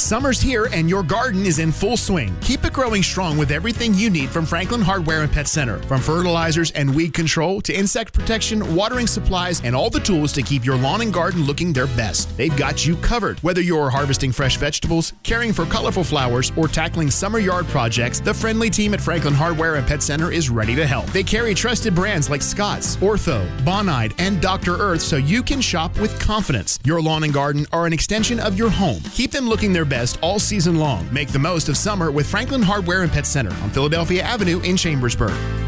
Summer's here and your garden is in full swing. Keep it growing strong with everything you need from Franklin Hardware and Pet Center. From fertilizers and weed control to insect protection, watering supplies, and all the tools to keep your lawn and garden looking their best. They've got you covered. Whether you're harvesting fresh vegetables, caring for colorful flowers, or tackling summer yard projects, the friendly team at Franklin Hardware and Pet Center is ready to help. They carry trusted brands like Scott's, Ortho, Bonide, and Dr. Earth so you can shop with confidence. Your lawn and garden are an extension of your home. Keep them looking their best all season long. Make the most of summer with Franklin Hardware and Pet Center on Philadelphia Avenue in Chambersburg.